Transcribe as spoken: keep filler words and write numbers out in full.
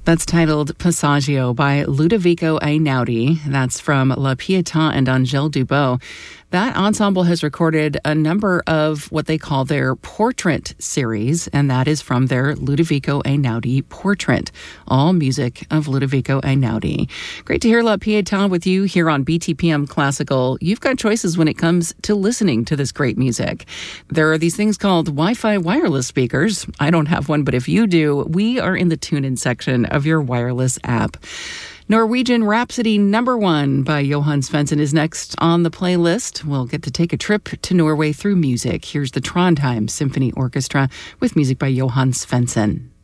That's titled Passaggio by Ludovico Einaudi. That's from La Pietà and Angèle Dubot. That ensemble has recorded a number of what they call their portrait series, and that is from their Ludovico Einaudi portrait. All music of Ludovico Einaudi. Great to hear La Pietà with you here on B T P M Classical. You've got choices when it comes to listening to this great music. There are these things called Wi-Fi wireless speakers. I don't have one, but if you do, we are in the tune-in section of your wireless app. Norwegian Rhapsody number one by Johan Svensson is next on the playlist. We'll get to take a trip to Norway through music. Here's the Trondheim Symphony Orchestra with music by Johan Svensson.